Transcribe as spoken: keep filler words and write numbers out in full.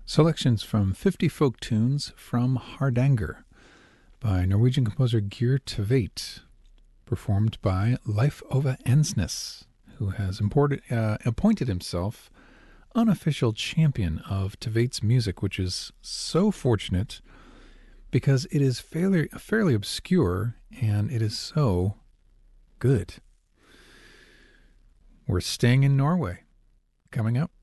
Selections from fifty folk tunes from Hardanger by Norwegian composer Geir Tveit, performed by Leif Ove Ensnes, who has imported, uh, appointed himself unofficial champion of Tveit's music, which is so fortunate because it is fairly, fairly obscure and it is so good. We're staying in Norway. Coming up,